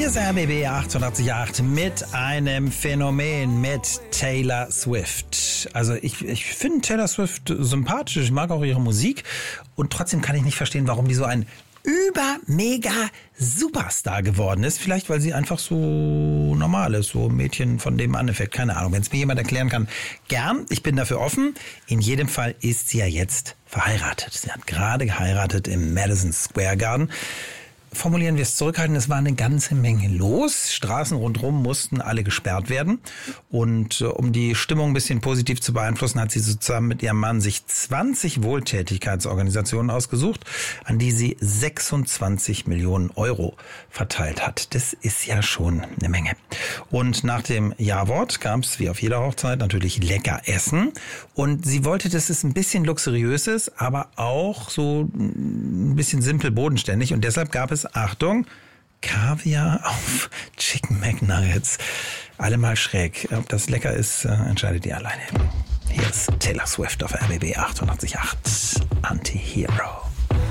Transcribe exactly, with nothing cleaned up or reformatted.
Hier ist R B B achtundachtzig Komma acht mit einem Phänomen, mit Taylor Swift. Also ich, ich finde Taylor Swift sympathisch, ich mag auch ihre Musik und trotzdem kann ich nicht verstehen, warum die so ein über-mega-Superstar geworden ist. Vielleicht, weil sie einfach so normal ist, so ein Mädchen von dem An-Effekt, keine Ahnung. Wenn es mir jemand erklären kann, gern, ich bin dafür offen. In jedem Fall ist sie ja jetzt verheiratet. Sie hat gerade geheiratet im Madison Square Garden. Formulieren wir es zurückhalten, es war eine ganze Menge los. Straßen rundherum mussten alle gesperrt werden. Und äh, um die Stimmung ein bisschen positiv zu beeinflussen, hat sie zusammen mit ihrem Mann sich zwanzig Wohltätigkeitsorganisationen ausgesucht, an die sie sechsundzwanzig Millionen Euro verteilt hat. Das ist ja schon eine Menge. Und nach dem Ja-Wort gab es, wie auf jeder Hochzeit, natürlich lecker Essen. Und sie wollte, dass es ein bisschen luxuriös ist, aber auch so ein bisschen simpel bodenständig. Und deshalb gab es Achtung, Kaviar auf Chicken McNuggets. Alle mal schräg. Ob das lecker ist, entscheidet ihr alleine. Hier ist Taylor Swift auf R B B achtundachtzig Komma acht. Anti-Hero.